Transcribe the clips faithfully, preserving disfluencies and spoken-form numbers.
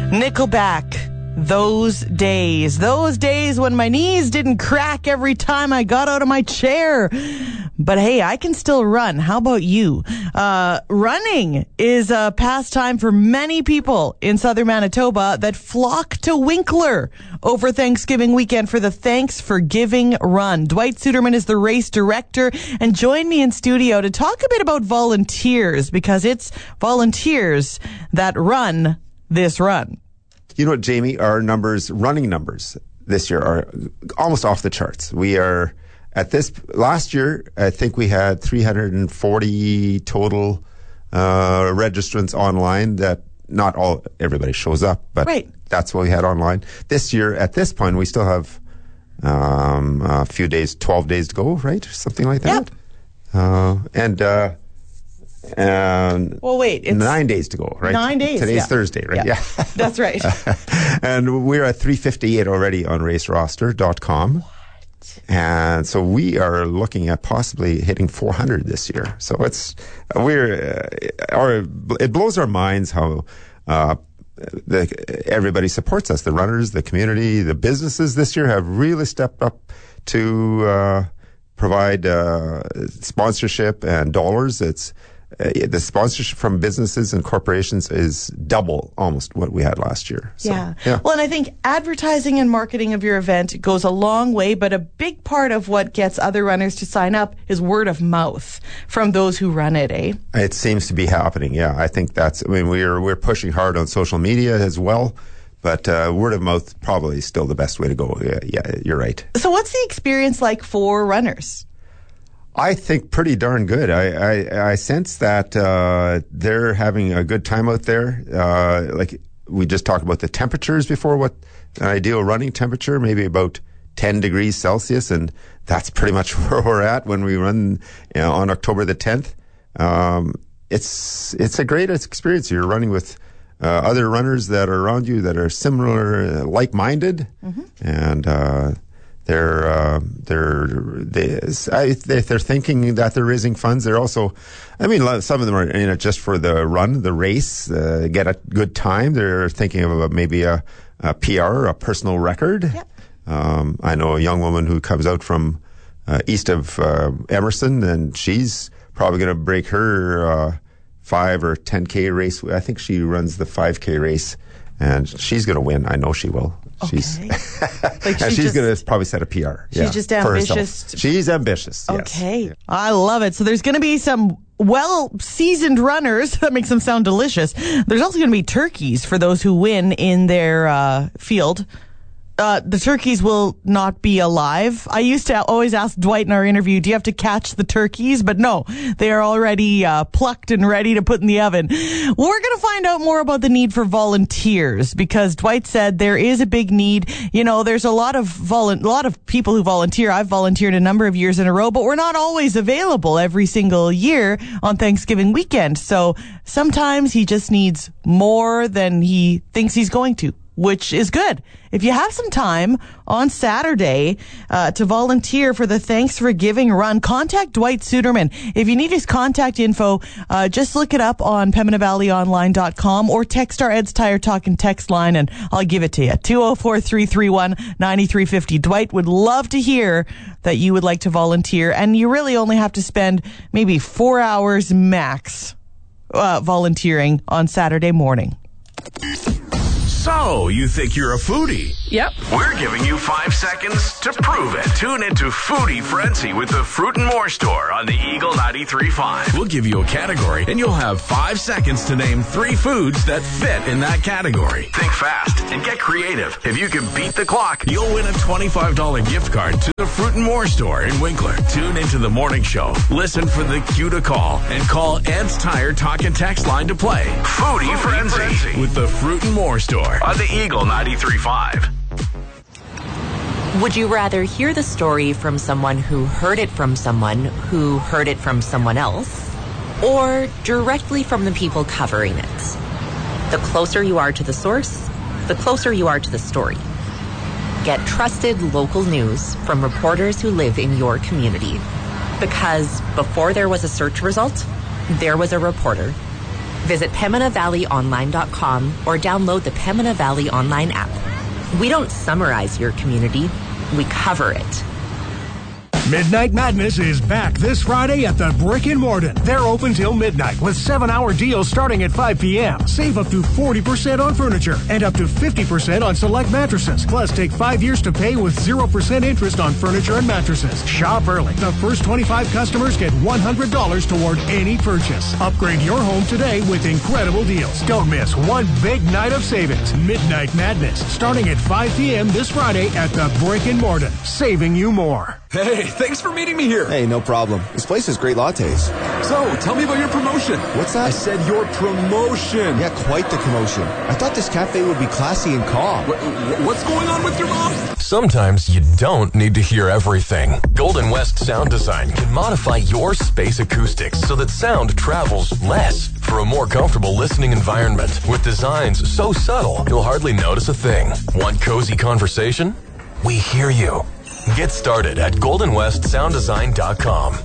Nickelback. Those days. Those days when my knees didn't crack every time I got out of my chair. But hey, I can still run. How about you? Uh, running is a pastime for many people in southern Manitoba that flock to Winkler over Thanksgiving weekend for the Thanks for Giving Run. Dwight Suderman is the race director and joined me in studio to talk a bit about volunteers, because it's volunteers that run this run. You know what, Jamie, our numbers, running numbers this year are almost off the charts. We are at this, last year, I think we had three hundred forty total uh, registrants online. That not all, everybody shows up, but right. That's what we had online. This year, at this point, we still have um, a few days, twelve days to go, right? Something like that. Yep. Uh, and, uh, And well, wait, it's nine days to go, right? Nine days. Today's yeah. Thursday, right? Yeah, yeah. That's right. And we're at three fifty-eight already on race roster dot com. What? And so we are looking at possibly hitting four hundred this year. So it's, we're, uh, our, it blows our minds how, uh, the, everybody supports us. The runners, the community, the businesses this year have really stepped up to, uh, provide, uh, sponsorship and dollars. It's, Uh, the sponsorship from businesses and corporations is double almost what we had last year. So, yeah. yeah. Well, and I think advertising and marketing of your event goes a long way, but a big part of what gets other runners to sign up is word of mouth from those who run it, eh? It seems to be happening, yeah. I think that's, I mean, we're, we're pushing hard on social media as well, but uh, word of mouth probably still the best way to go. Yeah, yeah, you're right. So what's the experience like for runners? I think pretty darn good. I, I, I sense that uh, they're having a good time out there. Uh, like we just talked about the temperatures before, what an ideal running temperature, maybe about ten degrees Celsius, and that's pretty much where we're at when we run, you know, on October the tenth. Um, it's it's a great experience. You're running with uh, other runners that are around you that are similar, uh, like-minded, mm-hmm. and uh They're uh, they're they, they're thinking that they're raising funds. They're also, I mean, some of them are in it just for the run, the race, uh, get a good time. They're thinking of a, maybe a, a P R, a personal record. Yep. Um, I know a young woman who comes out from uh, east of uh, Emerson, and she's probably going to break her uh, five or ten K race. I think she runs the five K race, and she's going to win. I know she will. Okay. She's, like and she's, she's going to just, probably set a P R. She's yeah, just ambitious. She's ambitious. Okay. Yes. I love it. So there's going to be some well-seasoned runners. That makes them sound delicious. There's also going to be turkeys for those who win in their uh, field. Uh, the turkeys will not be alive. I used to always ask Dwight in our interview, do you have to catch the turkeys? But no, they are already uh, plucked and ready to put in the oven. We're going to find out more about the need for volunteers, because Dwight said there is a big need. You know, there's a lot of volu- a lot of people who volunteer. I've volunteered a number of years in a row, but we're not always available every single year on Thanksgiving weekend. So sometimes he just needs more than he thinks he's going to, which is good. If you have some time on Saturday uh, to volunteer for the Thanks for Giving Run, contact Dwight Suderman. If you need his contact info, uh, just look it up on Pembina Valley Online dot com or text our Ed's Tire Talk and text line, and I'll give it to you. two oh four, three three one, nine three five oh. Dwight would love to hear that you would like to volunteer, and you really only have to spend maybe four hours max uh, volunteering on Saturday morning. So, you think you're a foodie? Yep. We're giving you five seconds to prove it. Tune into Foodie Frenzy with the Fruit and More Store on the Eagle ninety-three point five. We'll give you a category, and you'll have five seconds to name three foods that fit in that category. Think fast and get creative. If you can beat the clock, you'll win a twenty-five dollars gift card to the Fruit and More Store in Winkler. Tune into the morning show. Listen for the cue to call, and call Ed's Tire Talk and text line to play. Foodie, Foodie Frenzy, Frenzy with the Fruit and More Store on the Eagle ninety-three point five. Would you rather hear the story from someone who heard it from someone who heard it from someone else, or directly from the people covering it? The closer you are to the source, the closer you are to the story. Get trusted local news from reporters who live in your community. Because before there was a search result, there was a reporter. Visit Pembina Valley Online dot com or download the Pembina Valley Online app. We don't summarize your community, we cover it. Midnight Madness is back this Friday at the Brick and Morton. They're open till midnight with seven-hour deals starting at five p.m. Save up to forty percent on furniture and up to fifty percent on select mattresses. Plus, take five years to pay with zero percent interest on furniture and mattresses. Shop early. The first twenty-five customers get one hundred dollars toward any purchase. Upgrade your home today with incredible deals. Don't miss one big night of savings. Midnight Madness starting at five p.m. this Friday at the Brick and Morton. Saving you more. Hey, thanks for meeting me here. Hey, no problem. This place has great lattes. So, tell me about your promotion. What's that? I said your promotion. Yeah, quite the commotion. I thought this cafe would be classy and calm. Wh- what's going on with your mom? Sometimes you don't need to hear everything. Golden West Sound Design can modify your space acoustics so that sound travels less for a more comfortable listening environment. With designs so subtle, you'll hardly notice a thing. Want cozy conversation? We hear you. Get started at golden west sound design dot com.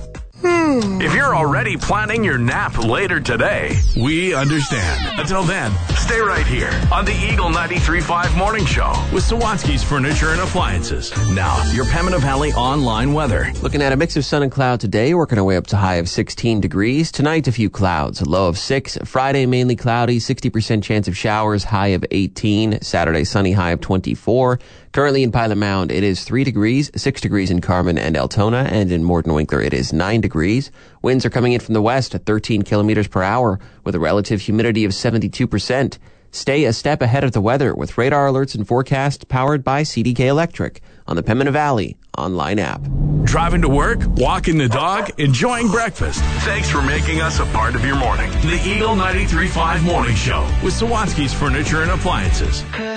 If you're already planning your nap later today, we understand. Until then, stay right here on the Eagle ninety-three point five Morning Show with Sawatsky's Furniture and Appliances. Now, your Pembina Valley online weather. Looking at a mix of sun and cloud today, working our way up to a high of sixteen degrees. Tonight, a few clouds, a low of six. Friday, mainly cloudy, sixty percent chance of showers, high of eighteen. Saturday, sunny, high of twenty-four. Currently in Pilot Mound, it is three degrees, six degrees in Carman and Altona, and in Morton Winkler, it is nine degrees. Winds are coming in from the west at thirteen kilometers per hour with a relative humidity of seventy-two percent. Stay a step ahead of the weather with radar alerts and forecasts powered by C D K Electric on the Pembina Valley online app. Driving to work, walking the dog, enjoying breakfast. Thanks for making us a part of your morning. The Eagle ninety-three point five Morning Show with Sawatsky's Furniture and Appliances.